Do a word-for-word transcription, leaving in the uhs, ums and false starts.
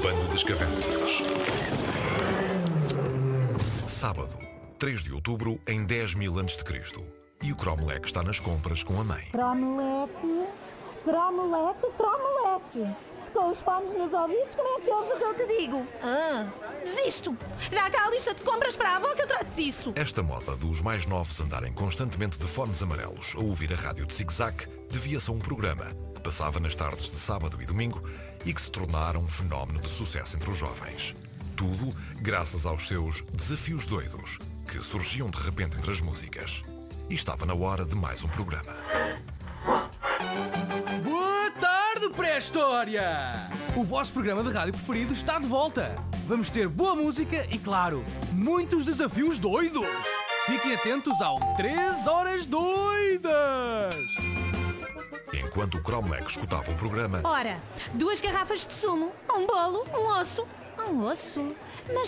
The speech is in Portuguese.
Bando das Cavernas. Sábado, três de outubro, em dez mil antes de Cristo. E o Cromlech está nas compras com a mãe. Cromlech, Cromlech, Cromlech. Com os fones nos ouvidos, como é que ouves o que eu te digo? Ah, desisto. Dá cá a lista de compras para a avó que eu trato disso. Esta moda dos mais novos andarem constantemente de fones amarelos a ouvir a rádio de zig-zag devia-se a um programa que passava nas tardes de sábado e domingo e que se tornara um fenómeno de sucesso entre os jovens. Tudo graças aos seus desafios doidos, que surgiam de repente entre as músicas. E estava na hora de mais um programa. Boa tarde, pré-história! O vosso programa de rádio preferido está de volta. Vamos ter boa música e, claro, muitos desafios doidos. Fiquem atentos ao três horas doidas! Enquanto o Cromlech escutava o programa... Ora, duas garrafas de sumo, um bolo, um osso. Um osso? Mas